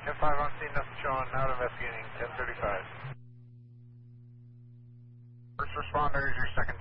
10-5 on scene, nothing showing, out investigating, 1035. First responders, your second